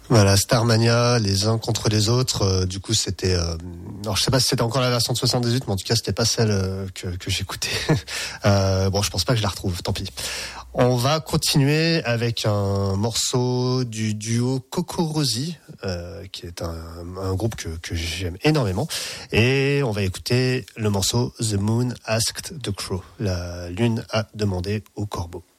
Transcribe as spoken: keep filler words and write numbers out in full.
Voilà, Starmania, les uns contre les autres. Euh, du coup, c'était. Euh, alors, je sais pas si c'était encore la version de soixante-dix-huit, mais en tout cas, c'était pas celle euh, que, que j'écoutais. euh, bon, je pense pas que je la retrouve. Tant pis. On va continuer avec un morceau du duo Cocorosi, euh, qui est un, un groupe que, que j'aime énormément. Et on va écouter le morceau The Moon Asked the Crow. La lune a demandé au corbeau.